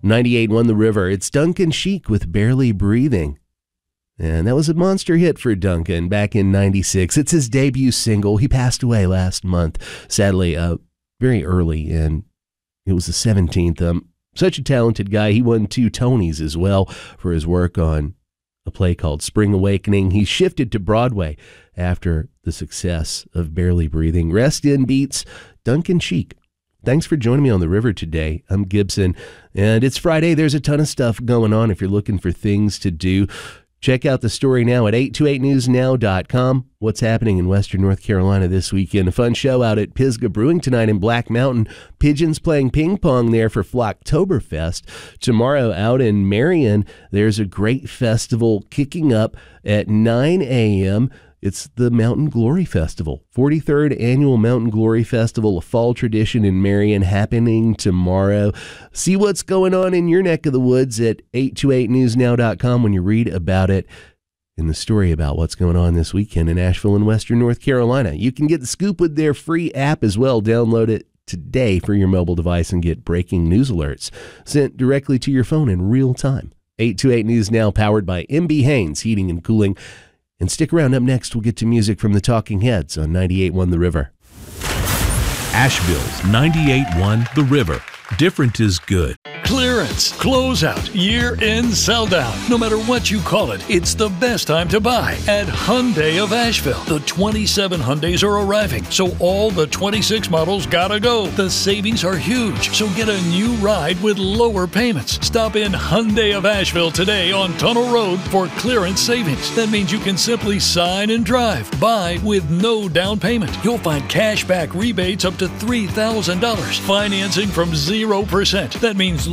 98.1 The River. It's Duncan Sheik with Barely Breathing. And that was a monster hit for Duncan back in 96. It's his debut single. He passed away last month, sadly, very early, and it was the 17th. Such a talented guy. He won 2 Tonys as well for his work on a play called Spring Awakening. He shifted to Broadway after the success of Barely Breathing. Rest in peace, Duncan Sheik. Thanks for joining me on The River today. I'm Gibson, and it's Friday. There's a ton of stuff going on if you're looking for things to do. Check out the story now at 828newsnow.com. What's happening in Western North Carolina this weekend? A fun show out at Pisgah Brewing tonight in Black Mountain. Pigeons playing ping pong there for Flocktoberfest. Tomorrow out in Marion, there's a great festival kicking up at 9 a.m. It's the Mountain Glory Festival, 43rd Annual Mountain Glory Festival, a fall tradition in Marion happening tomorrow. See what's going on in your neck of the woods at 828newsnow.com when you read about it in the story about what's going on this weekend in Asheville and Western North Carolina. You can get the scoop with their free app as well. Download it today for your mobile device and get breaking news alerts sent directly to your phone in real time. 828 News Now, powered by MB Haynes Heating and Cooling. And stick around. Up next, we'll get to music from the Talking Heads on 98.1 The River. Asheville's 98.1 The River. Different is good. Clearance, closeout, year-end sell-down. No matter what you call it, it's the best time to buy at Hyundai of Asheville. The 27 Hyundais are arriving, so all the 26 models gotta go. The savings are huge, so get a new ride with lower payments. Stop in Hyundai of Asheville today on Tunnel Road for clearance savings. That means you can simply sign and drive. Buy with no down payment. You'll find cash back rebates up to $3,000. Financing from 0%. That means